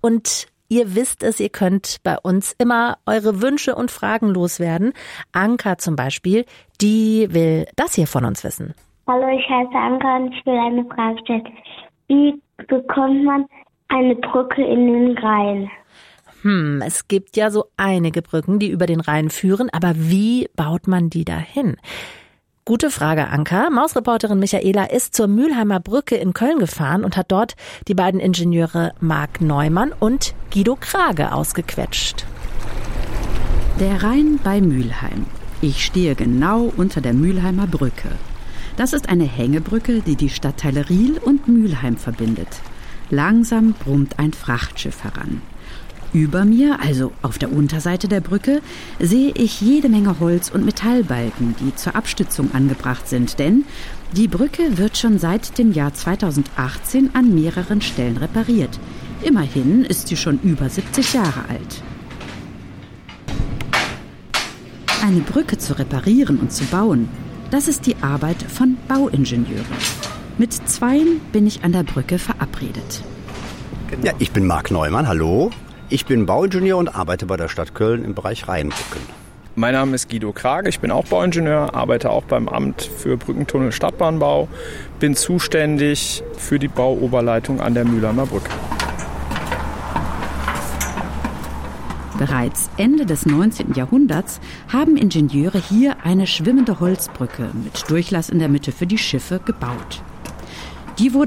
Und ihr wisst es, ihr könnt bei uns immer eure Wünsche und Fragen loswerden. Anka zum Beispiel, die will das hier von uns wissen. Hallo, ich heiße Anka und ich will eine Frage stellen. Wie bekommt man eine Brücke in den Rhein? Es gibt ja so einige Brücken, die über den Rhein führen, aber wie baut man die dahin? Gute Frage, Anka. Mausreporterin Michaela ist zur Mülheimer Brücke in Köln gefahren und hat dort die beiden Ingenieure Marc Neumann und Guido Krage ausgequetscht. Der Rhein bei Mülheim. Ich stehe genau unter der Mülheimer Brücke. Das ist eine Hängebrücke, die die Stadtteile Riehl und Mülheim verbindet. Langsam brummt ein Frachtschiff heran. Über mir, also auf der Unterseite der Brücke, sehe ich jede Menge Holz- und Metallbalken, die zur Abstützung angebracht sind. Denn die Brücke wird schon seit dem Jahr 2018 an mehreren Stellen repariert. Immerhin ist sie schon über 70 Jahre alt. Eine Brücke zu reparieren und zu bauen, das ist die Arbeit von Bauingenieuren. Mit zweien bin ich an der Brücke verabredet. Ja, ich bin Marc Neumann, hallo. Ich bin Bauingenieur und arbeite bei der Stadt Köln im Bereich Rheinbrücken. Mein Name ist Guido Krage, ich bin auch Bauingenieur, arbeite auch beim Amt für Brückentunnel Stadtbahnbau, bin zuständig für die Bauoberleitung an der Mülheimer Brücke. Bereits Ende des 19. Jahrhunderts haben Ingenieure hier eine schwimmende Holzbrücke mit Durchlass in der Mitte für die Schiffe gebaut. Die wurde